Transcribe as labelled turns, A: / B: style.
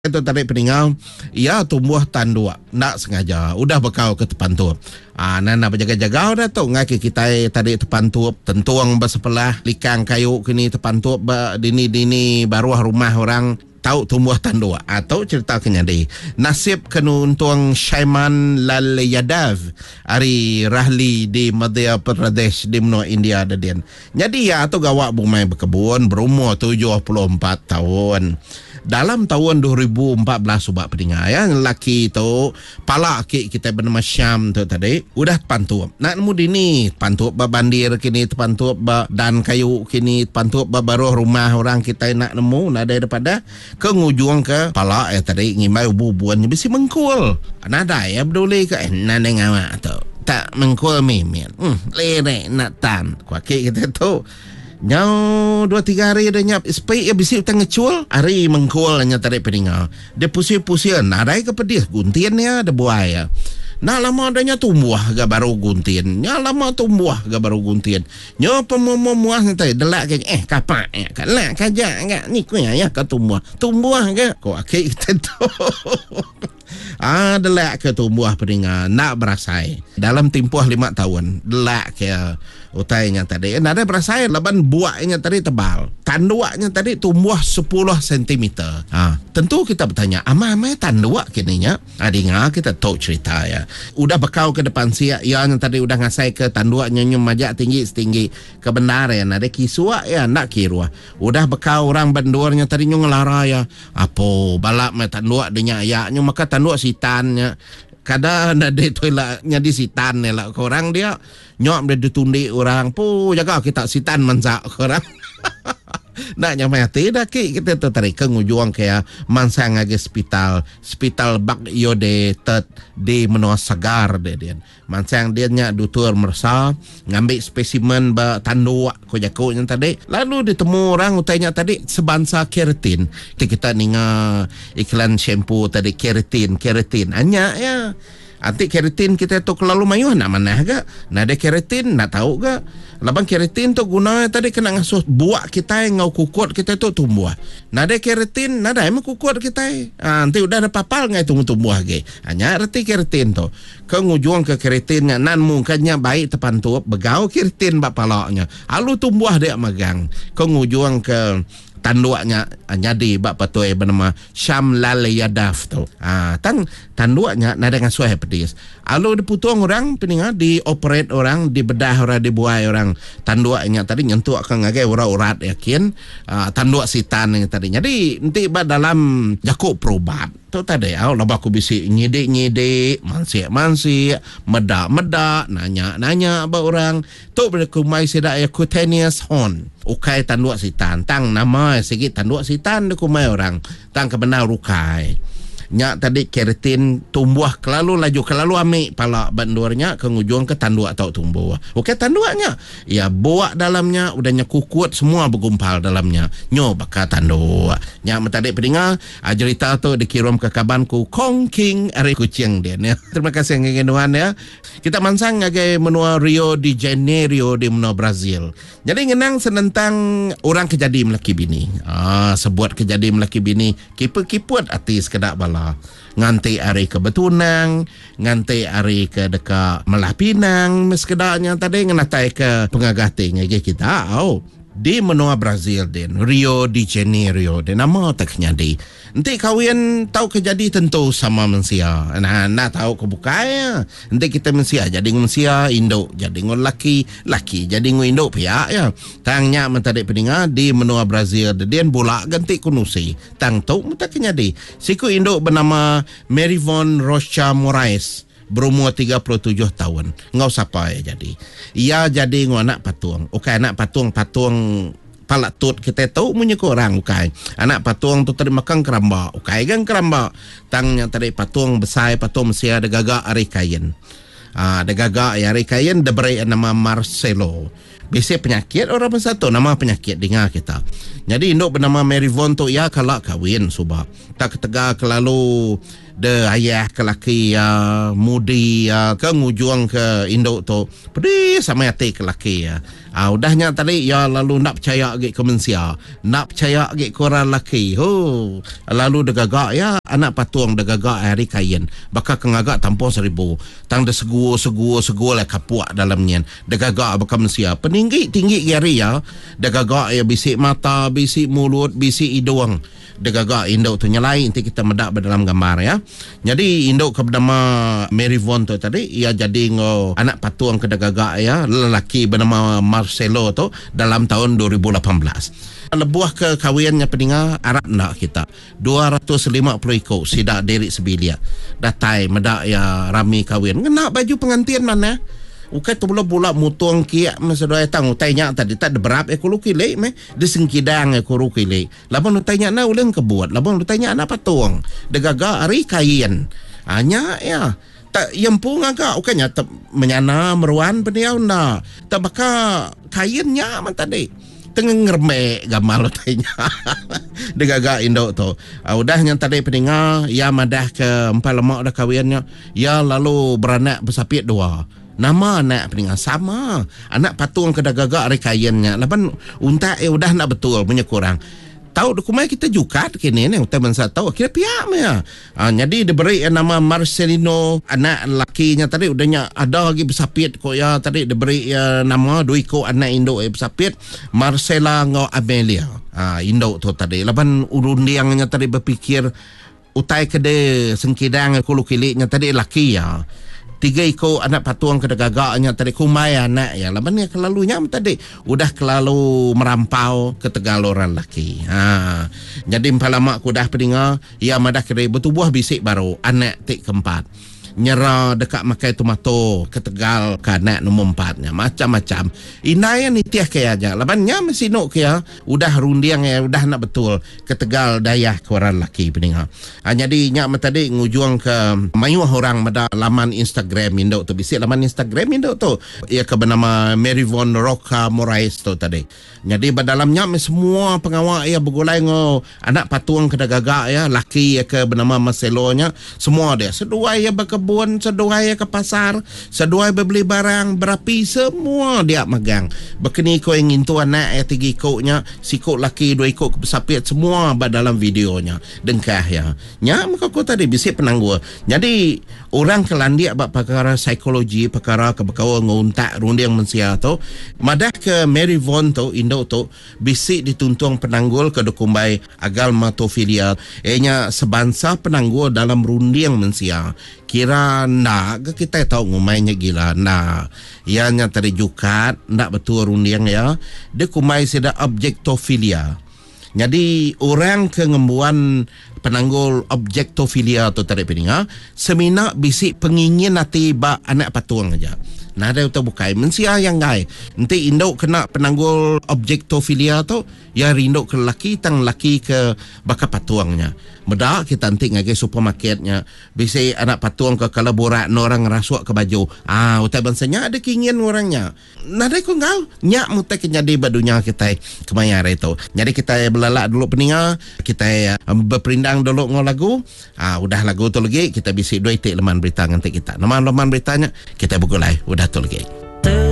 A: Itu tarik peningau, ia tumbuh tandua, nak sengaja, udah bekau ke tepan tu. Nana berjaga-jaga dah tu, ngaki kita tadi tepan tu, tentuang bersebelah, likang kayu kini tepan tu, dini baruah rumah orang tahu tumbuh tandua. Atau cerita kenyadi, nasib kenuntuang Shaiman Lal Yadav, Ari Rahli di Madhya Pradesh di menua India dadian. Jadi ya tu gawak bumai berkebun, berumur 74 tahun. Dalam tahun 2014 subak pendengar ya, lelaki tu pala kita bernama Syam tu tadi udah pantup nak nemu dini pantup bandir kini pantup dan kayu kini pantup baru rumah orang kita nak nemu nak daripada ke ngujung ke pala tadi ngimai bubuan bisi mengkul nada ya beduli ke nada ngawak tu tak mengkul mimin lere nak tan kuaki kita tu nyau 2-3 hari dah nyap spray ya bisi utang ngecul hari mengkul nya tarik peninga dia pusing-pusing nadai ke pedih guntian ya ada buaya nak lama adanya tumbuh ga baru guntian nya lama tumbuh ga baru guntian nyo pemuah nanti delak ke kapak kalak kaja enggak ni ku ya ka tumbuh ke kok akik kita tu delak ke tumbuh peninga nak berasai dalam tempoh 5 tahun delak ke utainya tadi ada berasai laban buahnya tadi tebal tanduaknya tadi tumbuh 10 cm tentu kita bertanya ama tandua kininya adinga kita tahu cerita ya udah bekau ke depan siap yang tadi udah ngasai ke tanduaknya nyum majak tinggi setinggi kebenaran ada kisua ya nak kirua udah bekau orang bandurnya tadi nyung lara ya apa balak tanduak denya ya nyum maka tanduak sitannya kada ada toiletnya di sitan lah korang dia nyok dia ditundi orang pu jaga kita sitan mansak korang nak nyamai tidak kita tu tarik ke ngujung kaya mansang age hospital bak yode tet di menua sagar dia mansang dia nya dutur mersa ngambil spesimen ba tanduk ko jako nya tadi lalu ditemu orang utainya tadi sebangsa keratin kita ninga iklan shampoo tadi keratin hanya ya anti keratin kita tu kelalu mayuh nak mana ga nak ada keratin nak tahu ga labang keratin tu guna tadi kena ngasuh buak kita ngau kukut kita tu tumbuh nak ada keratin nak ada emang kukut kita nanti udah ada papal ngai tumbuh ge hanya arti keratin tu ke ngujung ke keratinnya nan mungkinnya baik tepan tu begau keratin bak palaknya alu tumbuh dia magang ke ngujung ke tanduaknya jadi bak patoi bernama Syam Lal Yadav tu tanduaknya nada dengan suai pedis alu diputong orang peninga di operate orang di bedah orang dibuai orang tanduaknya tadi nyentuh ke ngagai urat yakin tanduak sitan yang tadi jadi nanti dalam jakuk perubat tu tadi lah aku bisi nyidik mansik medak nanya ba orang tu berkumai sedak ya cutaneous horn ukai tanduak sitan tang nama sikit tanduak sitan kumai orang tang kebenar ukai nyak tadi keratin tumbuh kelalu amik pala bandurnya ke ngujung ke tanduak atau tumbuh okey tanduaknya ya buak dalamnya udahnya kukut semua bergumpal dalamnya nyo bakal tanduak nyak tadi pendengar cerita tu dikirim ke kabanku Kong King ari kucing dia ya. Terima kasih ngengenuan ya kita mansang ngagai menua Rio de Janeiro di menua Brazil jadi ngenang senentang orang kejadi melaki bini sebuat kejadi melaki bini kiput artis kedak bala nganti hari ke Betunang nganti hari ke dekat Melah Pinang meskedanya tadi ngenatai ke pengagating kita di menua Brazil din Rio de Janeiro din nama taknya di nanti kawin tahu kejadi tentu sama mensia nak tahu kebukanya nanti kita mensia jadi mensia induk jadi ngol laki jadi ngol induk pihak ya tangnya mentadi peninga di menua Brazil din bola ganti kunusi tang tahu mentaknya di siku induk bernama Marivon Rocha Moraes berumur 37 tahun. Ngau siapa ya jadi. Ia jadi ngau anak patung. Okey anak patung palak tut kita tahu punya korang okey. Anak patung tu tadi makan keramba. Okey kan keramba. Tangnya tadi patung besar patung mesti ada gagak ari kain. Ada gagak ari kain diberi nama Marcelo. Biasa penyakit orang satu nama penyakit dengar kita. Jadi induk bernama Marivon tu ia kalak kahwin sebab tak ketega kelalu de ayah ke laki mudi ke ngujung ke induk tu pedih sama hati ke laki udahnya tadi ya lalu nak percaya ke mensia, nak percaya ke korang laki lalu degagak ya anak patuang degagak hari kain bakal kengagak tanpa 1,000 tang de seguo lah kapuak dalamnya degagak bakal mensia peninggi tinggi gari ya degagak ya bisik mata bisik mulut bisik hidung degagak induk tu nyalai nanti kita medak dalam gambar ya. Jadi induk ke bernama Mary Von tu tadi ia jadi anak patuang ke degagak ya lelaki bernama Marcelo tu dalam tahun 2018. Lebuah ke kahwinnya peninga Arab nak kita 250 ekor sidak derik sebilia datai medak ya rami kahwin kena baju pengantin mana ukai tu pula mutuang kiak masa doa tang utainya tadi tak berap ekor kilek me de sengkidang ekor kilek labang utainya na ulen kebuat labang utainya anak patuang degaga ari kain hanya ya tak yang pun agak ukanya menyana meruan peniau na tak baka kainnya man tadi tengah ngermek gamal utainya degaga induk tu udahnya tadi peninga ya madah ke 4 lemak dah kahwinnya ya lalu beranak bersapit 2 nama anak peningan sama anak patung ke dagagak rekayannya lapan unta udah nak betul punya kurang tahu dokumen kita jukat kini ni utai bangsa tahu kira pihak ya jadi diberi nama Marcelino anak lakinya tadi udahnya ada lagi bersapit kok ya tadi diberi nama 2 ekor anak induk bersapit Marcela ngau Amelia induk tu tadi lapan urundiangnya tadi berfikir utai kede sengkidang kulukiliknya tadi laki ya 3 ekor anak patuang ke degagaknya tadi kumai anak ya laban ya kelalunya tadi udah kelalu merampau ke tegal orang laki jadi empalamak kudah peninga ya madah kere bertubuh bisik baru anak tik keempat nyera dekat makai tomato ke tegal ke anak nombor 4-nya macam-macam inaya ni tiah kaya aja labannya mesti nok kaya udah rundiang ya udah nak betul ke tegal dayah ke orang laki peninga jadi nyak tadi ngujung ke mayuh orang mada laman Instagram induk tu bisik laman Instagram induk tu ia ke bernama Mary Von Roca Moraes tu tadi jadi dalamnya semua pengawal ia bergulai anak patuang ke dagagak ya laki ya ke bernama Marcelo nya semua dia sedua ya berkebun sedua ya ke pasar sedua berbeli barang berapi semua dia megang berkini ko yang intu anak ya 3 ekoknya sikok laki 2 ekor kesapit semua dalam videonya dengkah ya nya maka ko tadi bisik penangguh jadi orang kelandia bak perkara psikologi perkara kebekawa nguntak rundiang mensia tu madah ke Mary Von tu induk tu bisik dituntung penanggul ke dokumbai agal matofilia nya sebangsa penanggul dalam rundiang mensia kira nak kita tahu ngumainya gila nah ianya tadi jukat nak betul rundiang ya dia kumai sida objektofilia jadi orang ke ngembuan penanggul objektofilia tu tadi peninga semina bisik pengingin nanti bak anak patuang aja nah ada utah bukai mensia yang gai nanti induk kena penanggul objektofilia tu ya rinduk ke laki tang laki ke baka patuangnya medak kita nanti ngage supermarketnya bisa anak patuang ke kalau borak orang rasuak ke baju utai bansanya ada keinginan orangnya nah ada ko ngau nyak mutai kenyadi badunya kita kemayar itu jadi kita belalak dulu peninga kita berperindang dulu ngau lagu udah lagu tu lagi kita bisi 2 itik leman berita nanti kita leman beritanya kita bergulai udah tu lagi